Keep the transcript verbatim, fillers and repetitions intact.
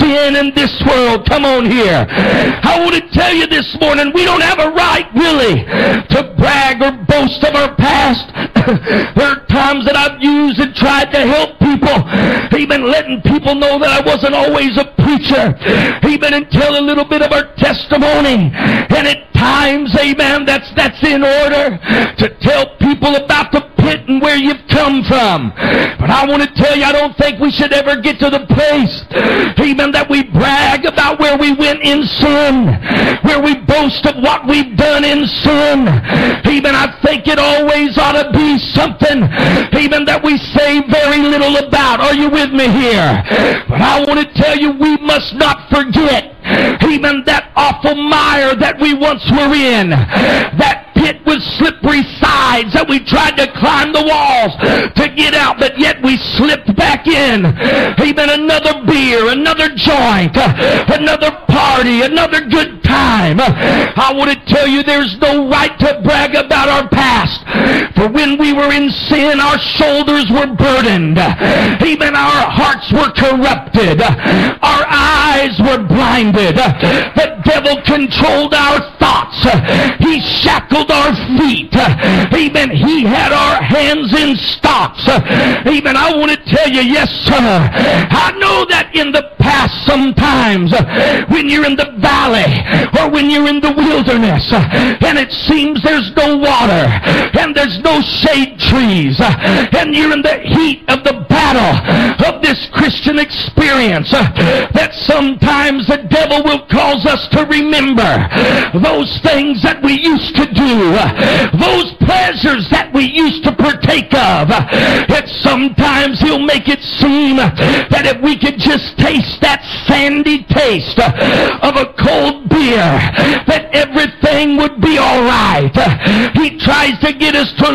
sin in this world. Come on here. I want to tell you this morning, we don't have a right really to brag or boast of our past. There are times that I've used and tried to help people, even letting people know that I wasn't always a preacher, even and tell a little bit of our testimony. And at times, amen, that's that's in order to tell people about the pit and where you've come from. But I want to tell you, I don't think we should ever get to the place, amen, that we brag about where we went in sin, where we boast of what we've done in sin. Even I think it always ought to be something, even that we say very little about. Are you with me here? But I want to tell you, we must not forget, even that awful mire that we once were in, that pit with slippery sides that we tried to climb the walls to get out, but yet we slipped back in. Even another beer, another joint, another party, another good time. I want to tell you, there's no right to brag about our past. For when we were in sin, our shoulders were burdened. Even our hearts were corrupted. Our eyes were blinded. The devil controlled our thoughts. He shackled our feet. Even he had our hands in stocks. Even I want to tell you, yes, sir, I know that in the past sometimes when you're in the valley or when you're in the wilderness and it seems there's no water and there's no shade trees and you're in the heat of the battle of this Christian experience, that sometimes the devil will cause us to remember those things that we used to do, those pleasures that we used to partake of. That sometimes he'll make it seem that if we could just taste that sandy taste of a cold beer, that everything would be all right. He tries to get us to